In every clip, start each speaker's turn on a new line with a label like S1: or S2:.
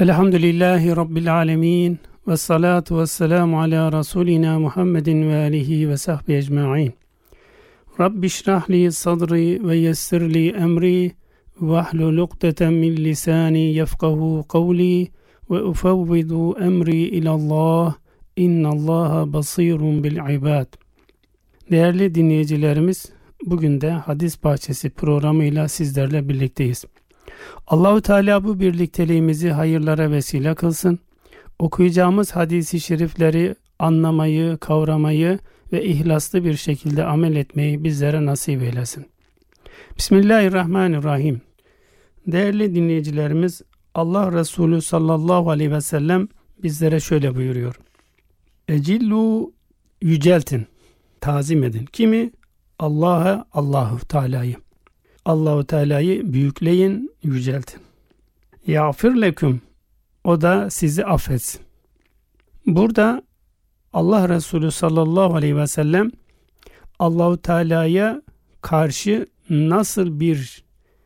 S1: Elhamdülillahi Rabbil alemin ve salatu ve selamu ala Resulina Muhammedin ve alihi ve sahbihi ecma'in. Rabbi şrahli sadri ve yessirli emri ve ahlul ukdeten min lisani yefkahu kavli ve ufevvidu emri ilallah innallaha basirun bil ibad. Değerli dinleyicilerimiz, bugün de Hadis Bahçesi programıyla sizlerle birlikteyiz. Allahu Teala bu birlikteliğimizi hayırlara vesile kılsın. Okuyacağımız hadis-i şerifleri anlamayı, kavramayı ve ihlaslı bir şekilde amel etmeyi bizlere nasip eylesin. Bismillahirrahmanirrahim. Değerli dinleyicilerimiz, Allah Resulü sallallahu aleyhi ve sellem bizlere şöyle buyuruyor. Ecillu, yüceltin, tazim edin. Kimi? Allahu Teala'yı. Allahu Teala'yı büyükleyin, yüceltin. Yağfir leküm, o da sizi affetsin. Burada Allah Resulü sallallahu aleyhi ve sellem Allahu Teala'ya karşı nasıl bir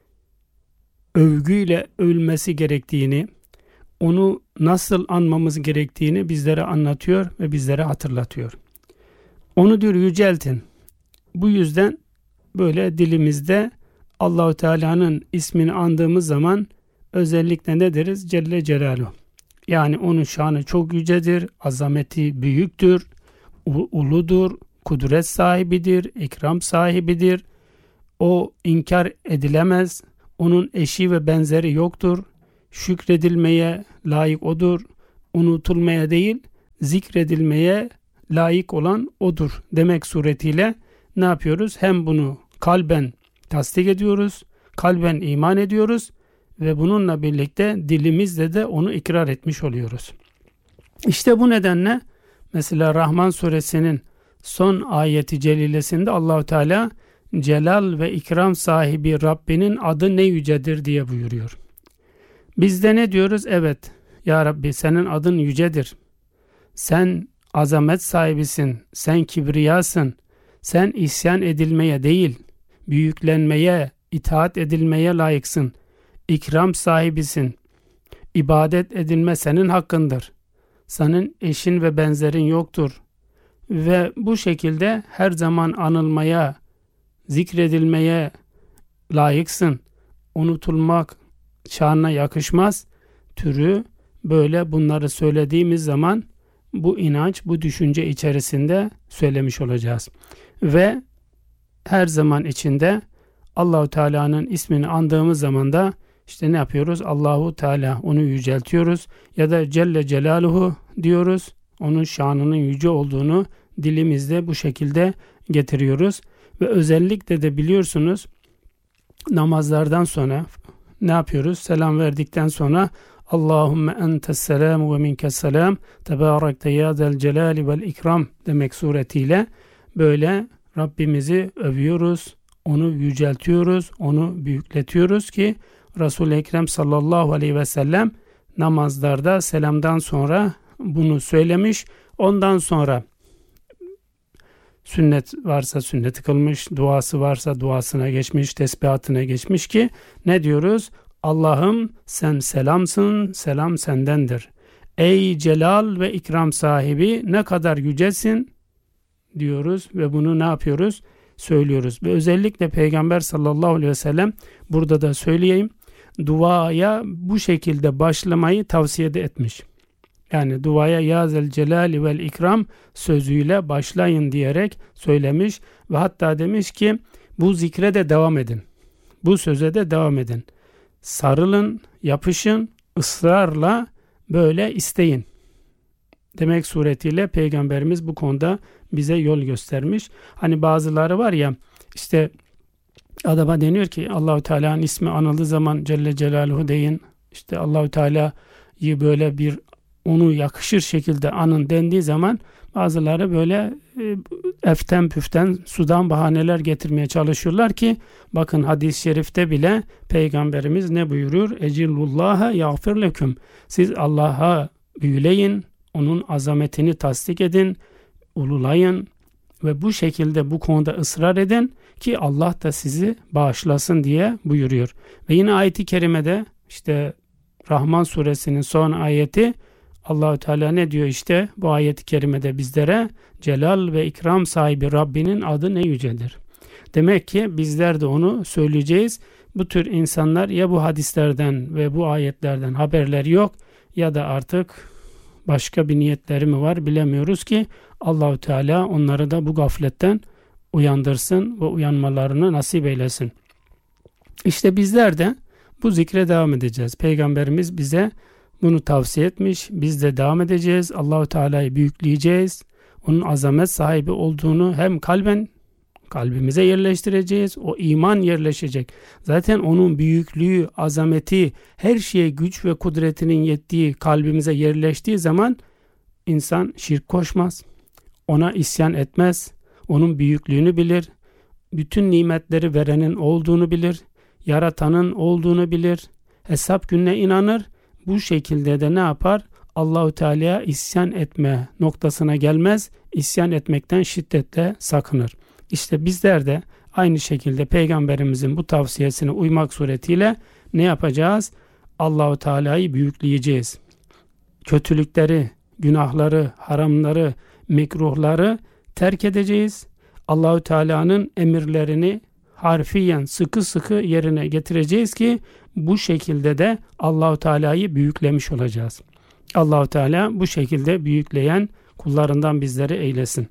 S1: övgüyle övülmesi gerektiğini, onu nasıl anmamız gerektiğini bizlere anlatıyor ve bizlere hatırlatıyor. Onu diyor yüceltin. Bu yüzden böyle dilimizde Allahu Teala'nın ismini andığımız zaman özellikle ne deriz? Celle Celaluhu. Yani onun şanı çok yücedir, azameti büyüktür, uludur, kudret sahibidir, ikram sahibidir. O inkar edilemez, onun eşi ve benzeri yoktur. Şükredilmeye layık odur, unutulmaya değil, zikredilmeye layık olan odur demek suretiyle ne yapıyoruz? Hem bunu kalben tasdik ediyoruz, kalben iman ediyoruz ve bununla birlikte dilimizle de onu ikrar etmiş oluyoruz. İşte bu nedenle mesela Rahman suresinin son ayeti celilesinde Allahu Teala celal ve ikram sahibi Rabbinin adı ne yücedir diye buyuruyor. Biz de ne diyoruz? Evet ya Rabbi, senin adın yücedir. Sen azamet sahibisin, sen kibriyasın, sen isyan edilmeye değil, büyüklenmeye, itaat edilmeye layıksın. İkram sahibisin. İbadet edilme senin hakkındır. Senin eşin ve benzerin yoktur. Ve bu şekilde her zaman anılmaya, zikredilmeye layıksın. Unutulmak şanına yakışmaz. Türü böyle bunları söylediğimiz zaman bu inanç, bu düşünce içerisinde söylemiş olacağız. Ve her zaman içinde Allahu Teala'nın ismini andığımız zaman da işte ne yapıyoruz? Allahu Teala, onu yüceltiyoruz ya da Celle Celaluhu diyoruz. Onun şanının yüce olduğunu dilimizde bu şekilde getiriyoruz ve özellikle de biliyorsunuz namazlardan sonra ne yapıyoruz? Selam verdikten sonra Allahümme entes selam ve minkes selam tebarekte ya zel celali vel ikram demek suretiyle böyle Rabbimizi övüyoruz, onu yüceltiyoruz, onu büyükletiyoruz ki Resul-i Ekrem sallallahu aleyhi ve sellem namazlarda selamdan sonra bunu söylemiş. Ondan sonra sünnet varsa sünneti kılmış, duası varsa duasına geçmiş, tesbihatına geçmiş ki ne diyoruz? Allah'ım sen selamsın, selam sendendir. Ey celal ve ikram sahibi ne kadar yücesin diyoruz ve bunu ne yapıyoruz? Söylüyoruz. Ve özellikle Peygamber sallallahu aleyhi ve sellem burada da söyleyeyim, duaya bu şekilde başlamayı tavsiye de etmiş. Yani duaya ya zel celali vel ikram sözüyle başlayın diyerek söylemiş ve hatta demiş ki bu zikre de devam edin. Bu söze de devam edin. Sarılın, yapışın, ısrarla böyle isteyin demek suretiyle Peygamberimiz bu konuda bize yol göstermiş. Hani bazıları var ya işte adama deniyor ki Allahu Teala'nın ismi anıldığı zaman Celle Celaluhu deyin. İşte Allahu Teala'yı böyle bir onu yakışır şekilde anın dendiği zaman bazıları böyle eften püften sudan bahaneler getirmeye çalışıyorlar ki bakın hadis-i şerifte bile Peygamberimiz ne buyuruyor? Ecillullaha yağfir leküm. Siz Allah'a büyüleyin, onun azametini tasdik edin, ululayın ve bu şekilde bu konuda ısrar edin ki Allah da sizi bağışlasın diye buyuruyor. Ve yine ayet-i kerimede işte Rahman suresinin son ayeti. Allahü Teala ne diyor işte bu ayet-i kerimede bizlere? Celal ve ikram sahibi Rabbinin adı ne yücedir. Demek ki bizler de onu söyleyeceğiz. Bu tür insanlar ya bu hadislerden ve bu ayetlerden haberleri yok ya da artık başka bir niyetleri mi var bilemiyoruz ki Allahü Teala onları da bu gafletten uyandırsın ve uyanmalarını nasip eylesin. İşte bizler de bu zikre devam edeceğiz. Peygamberimiz bize bunu tavsiye etmiş. Biz de devam edeceğiz. Allahü Teala'yı büyükleyeceğiz. Onun azamet sahibi olduğunu hem kalbimize yerleştireceğiz. O iman yerleşecek. Zaten onun büyüklüğü, azameti, her şeye güç ve kudretinin yettiği kalbimize yerleştiği zaman insan şirk koşmaz. Ona isyan etmez. Onun büyüklüğünü bilir. Bütün nimetleri verenin olduğunu bilir. Yaratanın olduğunu bilir. Hesap gününe inanır. Bu şekilde de ne yapar? Allahu Teala'ya isyan etme noktasına gelmez. İsyan etmekten şiddetle sakınır. İşte bizler de aynı şekilde Peygamberimizin bu tavsiyesine uymak suretiyle ne yapacağız? Allahu Teala'yı büyükleyeceğiz. Kötülükleri, günahları, haramları, mekruhları terk edeceğiz. Allahu Teala'nın emirlerini harfiyen sıkı sıkı yerine getireceğiz ki bu şekilde de Allahu Teala'yı büyüklemiş olacağız. Allahu Teala bu şekilde büyükleyen kullarından bizleri eylesin.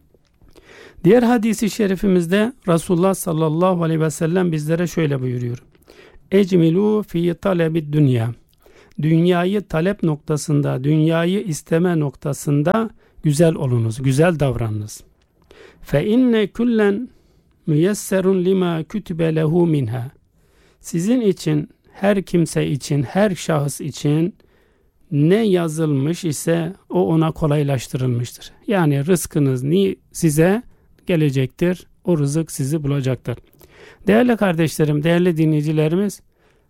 S1: Diğer hadisi şerifimizde Resulullah sallallahu aleyhi ve sellem bizlere şöyle buyuruyor. Ecmilu fi talebid dünya. Dünyayı talep noktasında, dünyayı isteme noktasında güzel olunuz, güzel davranınız. Fe inne kullen müyesserun lima kütübe lehu minha. Sizin için, her kimse için, her şahıs için ne yazılmış ise o ona kolaylaştırılmıştır. Yani rızkınız size gelecektir. O rızık sizi bulacaktır. Değerli kardeşlerim, değerli dinleyicilerimiz,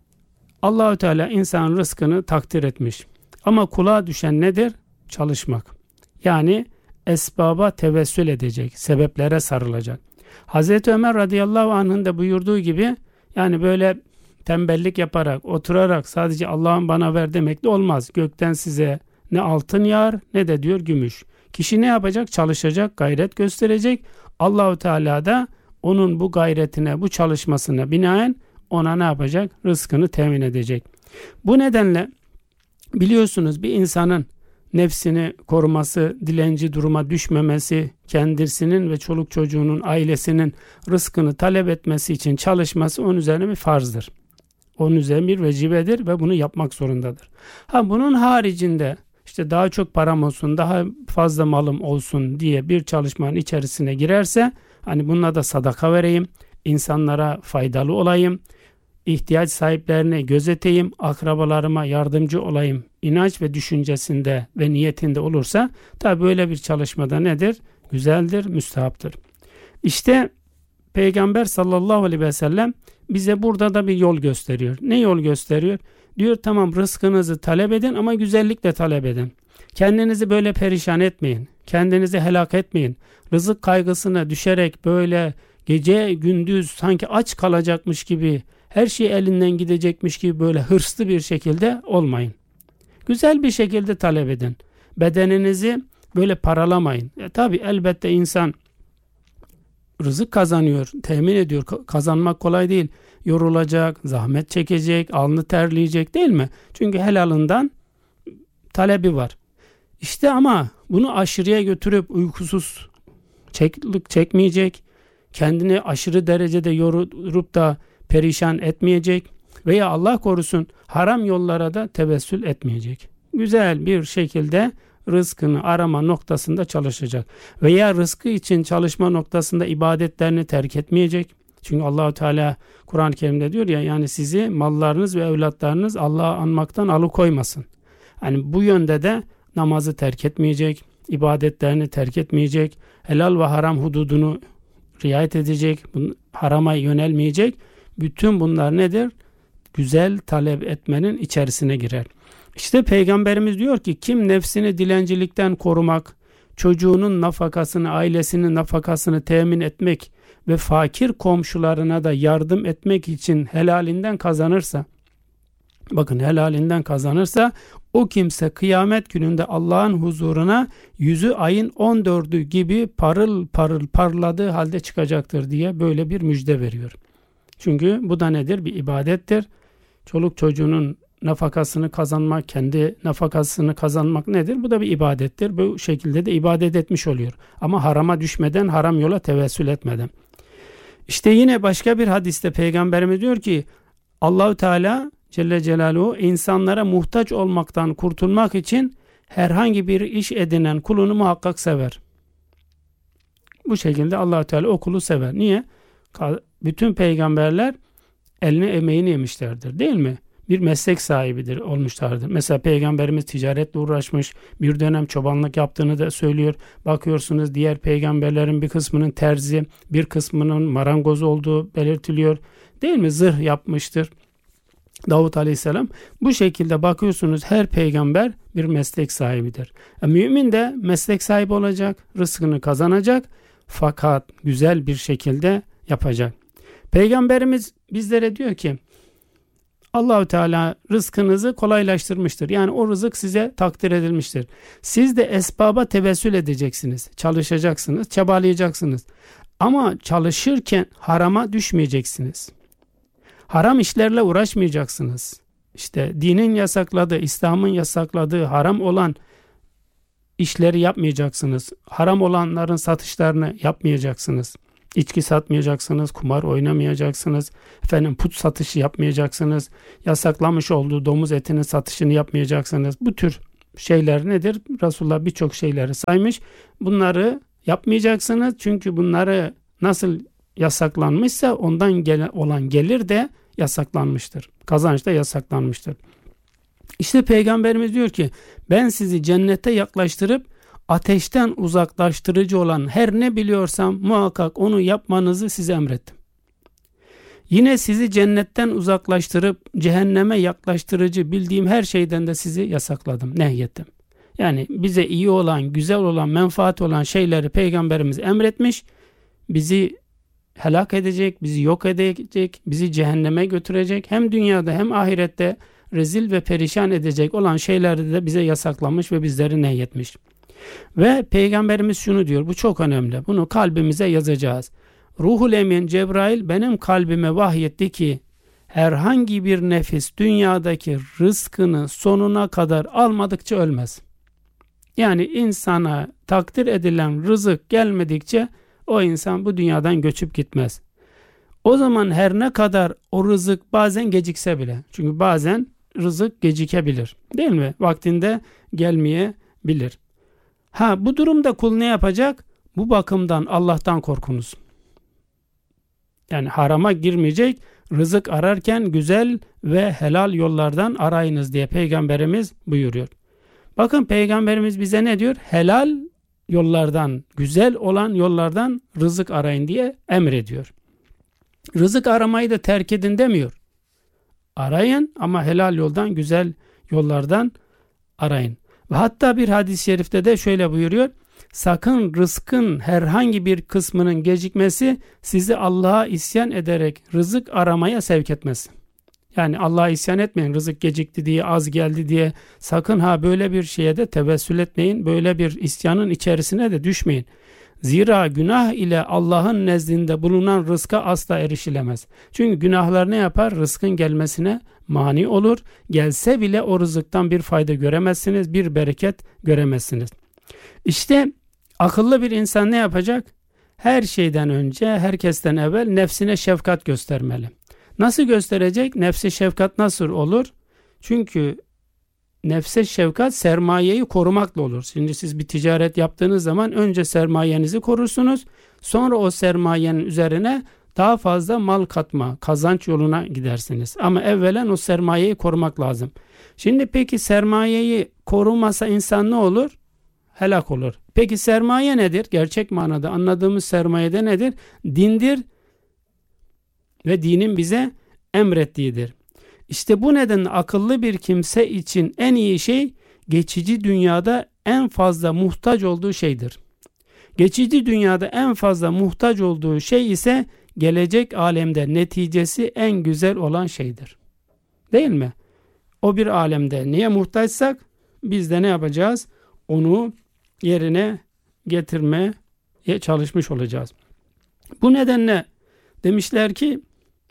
S1: Allahü Teala insan rızkını takdir etmiş. Ama kula düşen nedir? Çalışmak. Yani esbaba tevessül edecek, sebeplere sarılacak. Hazreti Ömer radıyallahu anh'ın da buyurduğu gibi yani böyle tembellik yaparak, oturarak sadece Allah'ın bana ver demekle olmaz. Gökten size ne altın yağar ne de diyor gümüş. Kişi ne yapacak? Çalışacak, gayret gösterecek. Allahu Teala da onun bu gayretine, bu çalışmasına binaen ona ne yapacak? Rızkını temin edecek. Bu nedenle biliyorsunuz bir insanın nefsini koruması, dilenci duruma düşmemesi, kendisinin ve çoluk çocuğunun, ailesinin rızkını talep etmesi için çalışması onun üzerine bir farzdır. Onun üzerine bir vecibedir ve bunu yapmak zorundadır. Bunun haricinde işte daha çok param olsun, daha fazla malım olsun diye bir çalışmanın içerisine girerse, hani bununla da sadaka vereyim, insanlara faydalı olayım, ihtiyaç sahiplerini gözeteyim, akrabalarıma yardımcı olayım, inanç ve düşüncesinde ve niyetinde olursa tabi böyle bir çalışmada nedir? Güzeldir, müstehaptır. İşte Peygamber sallallahu aleyhi ve sellem bize burada da bir yol gösteriyor. Ne yol gösteriyor? Diyor tamam rızkınızı talep edin ama güzellikle talep edin. Kendinizi böyle perişan etmeyin. Kendinizi helak etmeyin. Rızık kaygısına düşerek böyle gece gündüz sanki aç kalacakmış gibi, her şey elinden gidecekmiş gibi böyle hırslı bir şekilde olmayın. Güzel bir şekilde talep edin. Bedeninizi böyle paralamayın. Tabii elbette insan rızık kazanıyor, temin ediyor. Kazanmak kolay değil. Yorulacak, zahmet çekecek, alnı terleyecek değil mi? Çünkü helalından talebi var. İşte ama bunu aşırıya götürüp uykusuz çekmeyecek, kendini aşırı derecede yorup da perişan etmeyecek veya Allah korusun haram yollara da tevessül etmeyecek. Güzel bir şekilde rızkını arama noktasında çalışacak. Veya rızkı için çalışma noktasında ibadetlerini terk etmeyecek. Çünkü Allah-u Teala Kur'an-ı Kerim'de diyor ya, yani sizi mallarınız ve evlatlarınız Allah'ı anmaktan alıkoymasın. Yani bu yönde de namazı terk etmeyecek, ibadetlerini terk etmeyecek, helal ve haram hududunu riayet edecek, harama yönelmeyecek. Bütün bunlar nedir? Güzel talep etmenin içerisine girer. İşte Peygamberimiz diyor ki kim nefsini dilencilikten korumak, çocuğunun nafakasını, ailesinin nafakasını temin etmek ve fakir komşularına da yardım etmek için helalinden kazanırsa, Bakın, helalinden kazanırsa o kimse kıyamet gününde Allah'ın huzuruna yüzü ayın 14'ü gibi parıl parıl parladığı halde çıkacaktır diye böyle bir müjde veriyor. Çünkü bu da nedir? Bir ibadettir. Çoluk çocuğunun nafakasını kazanmak, kendi nafakasını kazanmak nedir? Bu da bir ibadettir. Bu şekilde de ibadet etmiş oluyor. Ama harama düşmeden, haram yola tevessül etmeden. İşte yine başka bir hadiste Peygamberimiz diyor ki Allahu Teala Celle Celaluhu insanlara muhtaç olmaktan kurtulmak için herhangi bir iş edinen kulunu muhakkak sever. Bu şekilde Allahu Teala o kulu sever. Niye? Bütün peygamberler eline emeğini yemişlerdir, değil mi? Bir meslek sahibidir olmuşlardır. Mesela Peygamberimiz ticaretle uğraşmış, bir dönem çobanlık yaptığını da söylüyor. Bakıyorsunuz diğer peygamberlerin bir kısmının terzi, bir kısmının marangoz olduğu belirtiliyor. Değil mi? Zırh yapmıştır Davut Aleyhisselam. Bu şekilde bakıyorsunuz her peygamber bir meslek sahibidir. Mümin de meslek sahibi olacak, rızkını kazanacak fakat güzel bir şekilde yapacak. Peygamberimiz bizlere diyor ki Allahu Teala rızkınızı kolaylaştırmıştır. Yani o rızık size takdir edilmiştir. Siz de esbaba tevessül edeceksiniz. Çalışacaksınız, çabalayacaksınız. Ama çalışırken harama düşmeyeceksiniz. Haram işlerle uğraşmayacaksınız. İşte dinin yasakladığı, İslam'ın yasakladığı haram olan işleri yapmayacaksınız. Haram olanların satışlarını yapmayacaksınız. İçki satmayacaksınız, kumar oynamayacaksınız, put satışı yapmayacaksınız, yasaklamış olduğu domuz etinin satışını yapmayacaksınız. Bu tür şeyler nedir? Resulullah birçok şeyleri saymış. Bunları yapmayacaksınız çünkü bunları nasıl yasaklanmışsa ondan olan gelir de yasaklanmıştır. Kazanç da yasaklanmıştır. İşte Peygamberimiz diyor ki ben sizi cennete yaklaştırıp ateşten uzaklaştırıcı olan her ne biliyorsam muhakkak onu yapmanızı size emrettim. Yine sizi cennetten uzaklaştırıp cehenneme yaklaştırıcı bildiğim her şeyden de sizi yasakladım, nehyettim. Yani bize iyi olan, güzel olan, menfaat olan şeyleri Peygamberimiz emretmiş, bizi helak edecek, bizi yok edecek, bizi cehenneme götürecek, hem dünyada hem ahirette rezil ve perişan edecek olan şeyleri de bize yasaklamış ve bizleri nehyetmiş. Ve Peygamberimiz şunu diyor, bu çok önemli, bunu kalbimize yazacağız. Ruhul Emin Cebrail benim kalbime vahyetti ki herhangi bir nefis dünyadaki rızkını sonuna kadar almadıkça ölmez. Yani insana takdir edilen rızık gelmedikçe o insan bu dünyadan göçüp gitmez. O zaman her ne kadar o rızık bazen gecikse bile, çünkü bazen rızık gecikebilir, değil mi? Vaktinde gelmeyebilir. Bu durumda kul ne yapacak? Bu bakımdan Allah'tan korkunuz. Yani harama girmeyecek, rızık ararken güzel ve helal yollardan arayınız diye Peygamberimiz buyuruyor. Bakın Peygamberimiz bize ne diyor? Helal yollardan, güzel olan yollardan rızık arayın diye emrediyor. Rızık aramayı da terk edin demiyor. Arayın ama helal yoldan, güzel yollardan arayın. Ve hatta bir hadis-i şerifte de şöyle buyuruyor. Sakın rızkın herhangi bir kısmının gecikmesi sizi Allah'a isyan ederek rızık aramaya sevk etmesin. Yani Allah'a isyan etmeyin, rızık gecikti diye, az geldi diye. Sakın böyle bir şeye de tevessül etmeyin. Böyle bir isyanın içerisine de düşmeyin. Zira günah ile Allah'ın nezdinde bulunan rızka asla erişilemez. Çünkü günahlar ne yapar? Rızkın gelmesine mani olur. Gelse bile o rızıktan bir fayda göremezsiniz, bir bereket göremezsiniz. İşte akıllı bir insan ne yapacak? Her şeyden önce, herkesten evvel nefsine şefkat göstermeli. Nasıl gösterecek? Nefse şefkat nasıl olur? Çünkü nefse şefkat sermayeyi korumakla olur. Şimdi siz bir ticaret yaptığınız zaman önce sermayenizi korursunuz. Sonra o sermayenin üzerine daha fazla mal katma, kazanç yoluna gidersiniz. Ama evvelen o sermayeyi korumak lazım. Şimdi peki sermayeyi korumasa insan ne olur? Helak olur. Peki sermaye nedir? Gerçek manada anladığımız sermayede nedir? Dindir ve dinin bize emrettiğidir. İşte bu nedenle akıllı bir kimse için en iyi şey geçici dünyada en fazla muhtaç olduğu şeydir. Geçici dünyada en fazla muhtaç olduğu şey ise gelecek alemde neticesi en güzel olan şeydir. Değil mi? o bir alemde neye muhtaçsak biz de ne yapacağız? Onu yerine getirmeye çalışmış olacağız. Bu nedenle demişler ki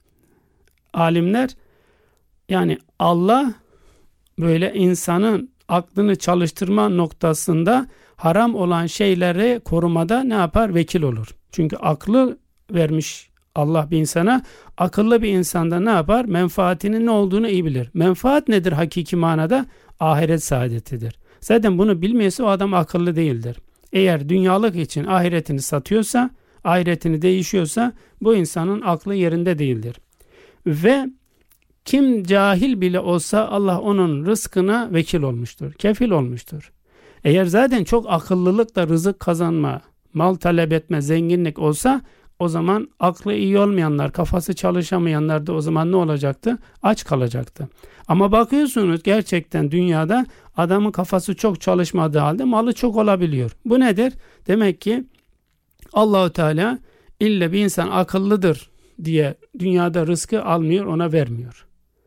S1: alimler, yani Allah böyle insanın aklını çalıştırma noktasında haram olan şeyleri korumada ne yapar? Vekil olur. Çünkü aklı vermiş Allah bir insana. Akıllı bir insanda ne yapar? Menfaatinin ne olduğunu iyi bilir. Menfaat nedir hakiki manada? Ahiret saadetidir. Zaten bunu bilmiyorsa o adam akıllı değildir. Eğer dünyalık için ahiretini satıyorsa, ahiretini değişiyorsa bu insanın aklı yerinde değildir. Ve kim cahil bile olsa Allah onun rızkına vekil olmuştur, kefil olmuştur. Eğer zaten çok akıllılıkla rızık kazanma, mal talep etme, zenginlik olsa o zaman aklı iyi olmayanlar, kafası çalışamayanlar da o zaman ne olacaktı? Aç kalacaktı. Ama bakıyorsunuz gerçekten dünyada adamın kafası çok çalışmadığı halde malı çok olabiliyor. Bu nedir? Demek ki Allah-u Teala illa bir insan akıllıdır diye dünyada rızkı almıyor, ona vermiyor.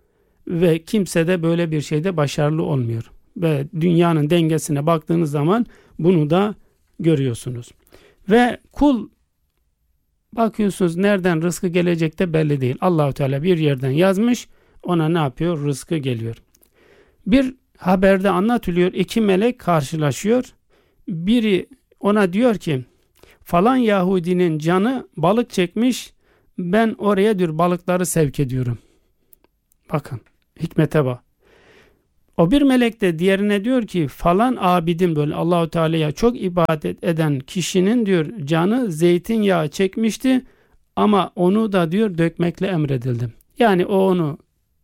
S1: Ve kimse de böyle bir şeyde başarılı olmuyor. Ve dünyanın dengesine baktığınız zaman bunu da görüyorsunuz. Ve kul bakıyorsunuz nereden rızkı gelecek de belli değil. Allah-u Teala bir yerden yazmış, ona ne yapıyor? Rızkı geliyor. Bir haberde anlatılıyor, iki melek karşılaşıyor. Biri ona diyor ki falan Yahudinin canı balık çekmiş, ben oraya diyor balıkları sevk ediyorum. Bakın hikmete bak. O bir melek de diğerine diyor ki falan abidin, böyle Allahu Teala'ya çok ibadet eden kişinin diyor canı zeytinyağı çekmişti ama onu da diyor dökmekle emredildim. Yani o onu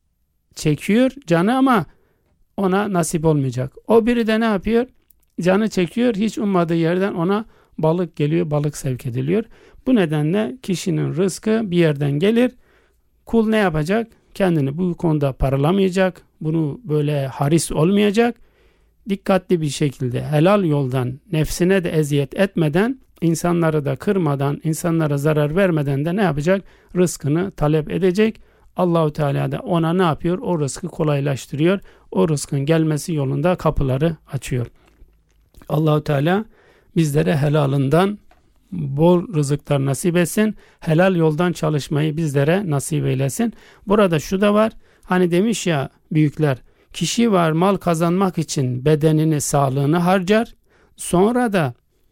S1: çekiyor canı ama ona nasip olmayacak. O biri de ne yapıyor? Canı çekiyor, hiç ummadığı yerden ona balık geliyor, balık sevk ediliyor. Bu nedenle kişinin rızkı bir yerden gelir. Kul ne yapacak? Kendini bu konuda paralamayacak. Bunu böyle haris olmayacak. Dikkatli bir şekilde helal yoldan nefsine de eziyet etmeden, insanları da kırmadan, insanlara zarar vermeden de ne yapacak? Rızkını talep edecek. Allahu Teala da ona ne yapıyor? O rızkı kolaylaştırıyor. O rızkın gelmesi yolunda kapıları açıyor. Allahu Teala bizlere helalından bol rızıklar nasip etsin. Helal yoldan çalışmayı bizlere nasip eylesin. Burada şu da var. Hani demiş ya büyükler, kişi var mal kazanmak için bedenini, sağlığını harcar. Sonra da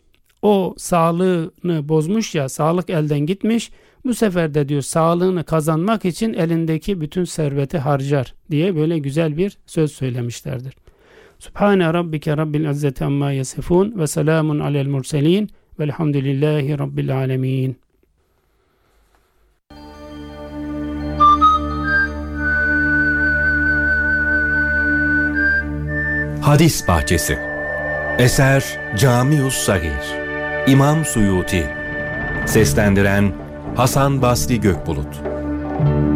S1: o sağlığını bozmuş ya, sağlık elden gitmiş. Bu sefer de diyor sağlığını kazanmak için elindeki bütün serveti harcar diye böyle güzel bir söz söylemişlerdir. Subhane rabbike rabbil izzeti amma yasifun ve selamun alel murselin velhamdülillahi rabbil alemin.
S2: Hadis Bahçesi. Eser Camius Sagir. İmam Suyuti. Seslendiren Hasan Basri Gökbulut.